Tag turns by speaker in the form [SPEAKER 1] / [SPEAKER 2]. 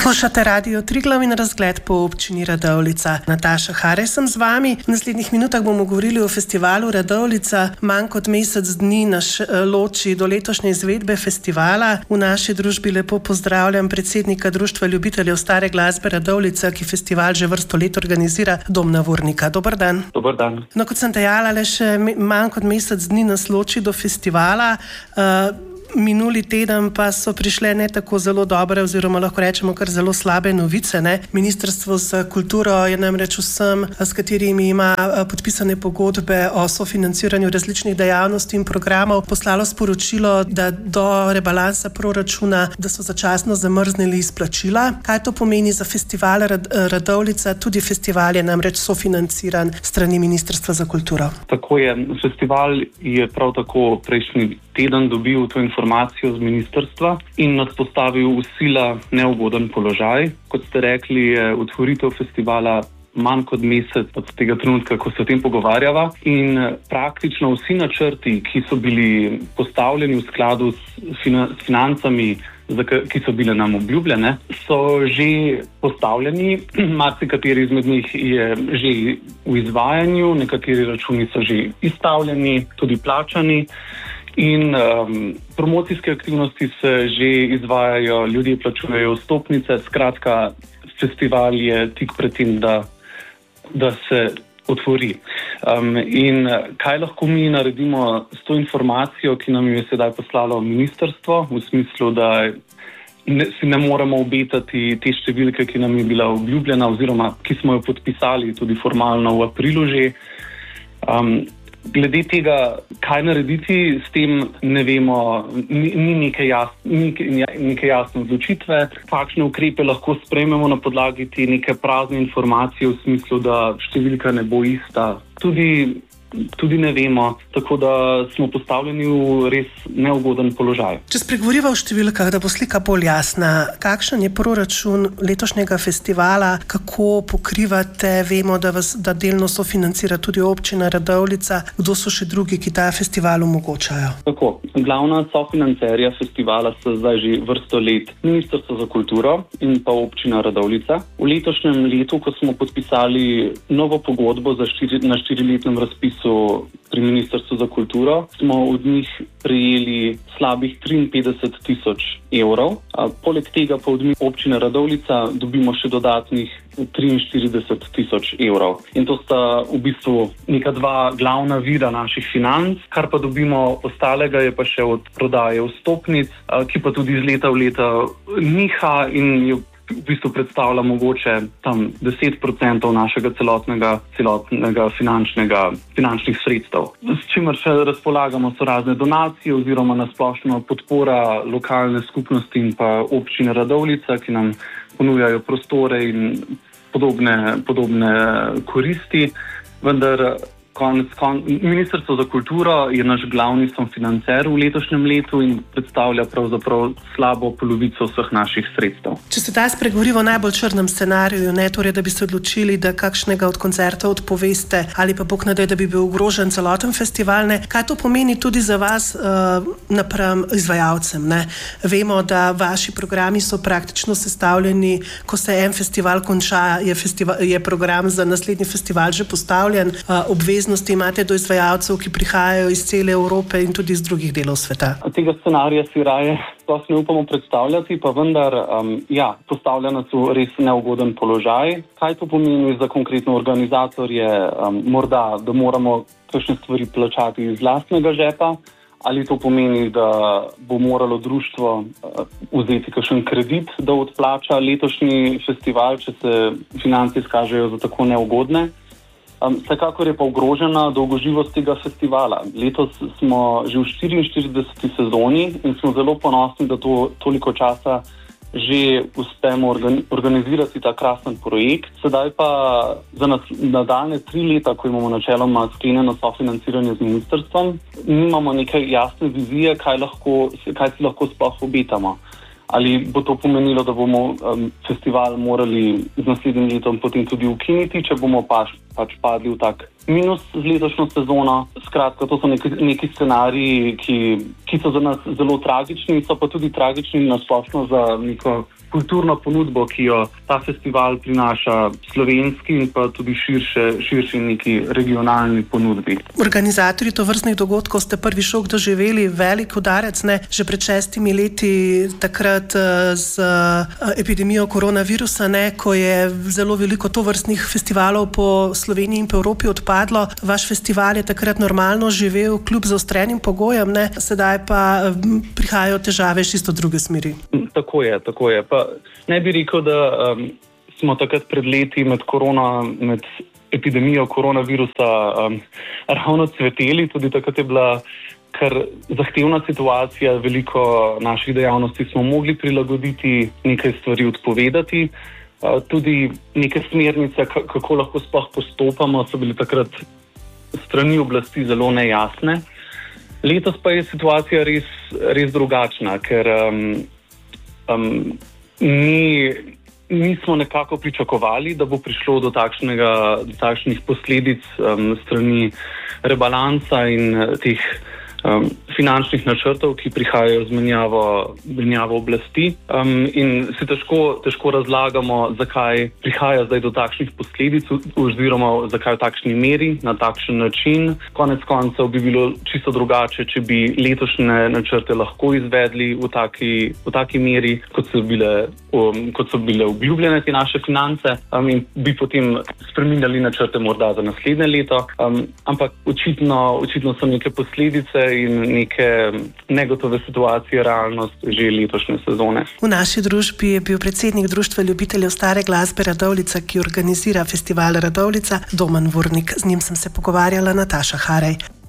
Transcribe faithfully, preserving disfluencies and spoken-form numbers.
[SPEAKER 1] Poslušate Radio Triglav in razgled po občini Radovljica. Nataša Harej sem z vami. V naslednjih minutah bomo govorili o festivalu Radovljica. Manj kot mesec dni nas loči do letošnje izvedbe festivala. V naši družbi lepo pozdravljam predsednika Društva ljubiteljev stare glasbe Radovljica, ki festival že vrsto let organizira, Domna Vurnika. Dober dan.
[SPEAKER 2] Dober dan.
[SPEAKER 1] No, kot sem dejala, le še manj kot mesec dni nas loči do festivala. Uh, Minuli teden pa so prišle ne tako zelo dobre oziroma lahko rečemo kar zelo slabe novice. Ne? Ministrstvo za kulturo je namreč vsem, s katerimi ima podpisane pogodbe o sofinanciranju različnih dejavnosti in programov, poslalo sporočilo, da do rebalansa proračuna, da so začasno zamrznili izplačila. Kaj to pomeni za festival Radovljica? Tudi festival je namreč sofinanciran strani Ministrstva za kulturo.
[SPEAKER 2] Tako je. Festival je prav tako prejšnji teden dobil to informacijo z ministrstva in nas postavil v sila neugoden položaj. Kot ste rekli, je otvoritev festivala manj kot mesec od tega trenutka, ko se o tem pogovarjava, in praktično vsi načrti, ki so bili postavljeni v skladu s financami, ki so bile nam obljubljene, so že postavljeni. Marsikateri izmed njih je že v izvajanju, nekateri računi so že izstavljeni, tudi plačani. In um, promocijske aktivnosti se že izvajajo, ljudje plačujejo vstopnice, skratka, festival je tik pred tem, da, da se otvori. Um, in kaj lahko mi naredimo s to informacijo, ki nam je sedaj poslalo ministrstvo, v smislu, da ne, si ne moremo obetati te številke, ki nam je bila obljubljena oziroma ki smo jo podpisali tudi formalno v aprilu že. Um, Glede tega, kaj narediti s tem, ne vemo, ni, ni neke, jas, ni neke jasne odločitve. Kakšne ukrepe lahko sprejmemo na podlagi te neke prazne informacije v smislu, da številka ne bo ista. Tudi, tudi ne vemo, tako da smo postavljeni v res neugoden položaj.
[SPEAKER 1] Če spregovoriva o številkah, da bo slika bolj jasna, kakšen je proračun letošnjega festivala, kako pokrivate, vemo, da vas da delno sofinancira tudi občina Radovljica, kdo so še drugi, ki ta festival omogočajo?
[SPEAKER 2] Tako, glavna sofinancerja festivala so zdaj že vrsto let Ministrstvo za kulturo in pa občina Radovljica. V letošnjem letu, ko smo podpisali novo pogodbo za štiri, na štiriletnem razpisu pri Ministrstvu za kulturo, smo od njih prejeli slabih triinpetdeset tisoč evrov. A poleg tega pa od občine Radovljica dobimo še dodatnih triinštirideset tisoč evrov. In to sta v bistvu neka dva glavna vira naših financ. Kar pa dobimo ostalega je pa še od prodaje vstopnic, ki pa tudi iz leta v leta niha in jo v bistvu predstavlja mogoče tam deset procentov našega celotnega, celotnega finančnega, finančnih sredstev. S čimer še razpolagamo so razne donacije oziroma nasplošno podpora lokalne skupnosti in pa občine Radovljica, ki nam ponujajo prostore in podobne, podobne koristi. Vendar konec, konec, Ministrstvo za kulturo je naš glavni sofinancer v letošnjem letu in predstavlja pravzaprav slabo polovico vseh naših sredstev.
[SPEAKER 1] Če se da spregovorimo o najbolj črnem scenariju, ne, torej, da bi se odločili, da kakšnega od koncertov odpoveste ali pa bog ne daj, da bi bil ogrožen celoten festival, ne, kaj to pomeni tudi za vas uh, napram izvajalcem? Ne? Vemo, da vaši programi so praktično sestavljeni, ko se en festival konča, je, festival, je program za naslednji festival že postavljen, uh, obvezno imate do izvajalcev, ki prihajajo iz cele Evrope in tudi iz drugih delov sveta?
[SPEAKER 2] Tega scenarija si raje sploh ne upamo predstavljati, pa vendar, um, ja, postavlja nas v res neugoden položaj. Kaj to pomeni za konkretno organizatorje? Um, morda, da moramo kakšne stvari plačati iz lastnega žepa, ali to pomeni, da bo moralo društvo uh, vzeti kakšen kredit, da odplača letošnji festival, če se finance izkažejo za tako neugodne. Um, vsekakor je pa ogrožena dolgoživost tega festivala. Letos smo že v štiriinštirideseti sezoni in smo zelo ponosni, da to toliko časa že uspemo organi- organizirati ta krasen projekt. Sedaj pa za nas nadaljne tri leta, ko imamo načeloma sklenjeno sofinanciranje z ministrstvom, nimamo neke jasne vizije, kaj, lahko, kaj si lahko sploh obetamo. Ali bo to pomenilo, da bomo um, festival morali z naslednjim letom potem tudi ukiniti, če bomo pač, pač padli v tak minus z letošnjo sezono. Skratka, to so neki, neki scenariji, ki, ki so za nas zelo tragični, so pa tudi tragični nasplošno za neko kulturno ponudbo, ki jo ta festival prinaša slovenski in pa tudi širše, širši neki regionalni ponudbi.
[SPEAKER 1] Organizatorji tovrstnih dogodkov ste prvi šok doživeli, velik udarec, ne, že pred šestimi leti, takrat z epidemijo koronavirusa, ne, ko je zelo veliko tovrstnih festivalov po Sloveniji in po Evropi odpadlo. Vaš festival je takrat normalno živel kljub zaostrenim pogojem, ne, sedaj pa prihajajo težave čisto druge smeri.
[SPEAKER 2] Tako je, tako je. Pa ne bi rekel, da um, smo takrat pred leti med korona, med epidemijo koronavirusa um, ravno cveteli, tudi takrat je bila kar zahtevna situacija, veliko naših dejavnosti smo mogli prilagoditi, nekaj stvari odpovedati, uh, tudi neke smernice, kako lahko sploh postopamo, so bili takrat strani oblasti zelo nejasne. Letos pa je situacija res, res drugačna, ker um, um, ni, nismo nekako pričakovali, da bo prišlo do, takšnega, do takšnih posledic um, strani rebalansa in teh um, finančnih načrtov, ki prihajajo z menjavo, menjavo oblasti. Um, in si težko, težko razlagamo, zakaj prihaja zdaj do takšnih posledic oziroma zakaj v takšni meri, na takšen način. Konec koncev bi bilo čisto drugače, če bi letošnje načrte lahko izvedli v taki, v taki meri, kot so bile, um, kot so bile obljubljene te naše finance, um, in bi potem spreminjali načrte morda za naslednje leto. Um, ampak očitno, očitno so neke posledice in neke negotove situacije realnost že letošnje sezone.
[SPEAKER 1] V naši družbi je bil predsednik Društva ljubiteljev stare glasbe Radovljica, ki organizira festival Radovljica, Domen Vurnik. Z njim sem se pogovarjala Nataša Harej.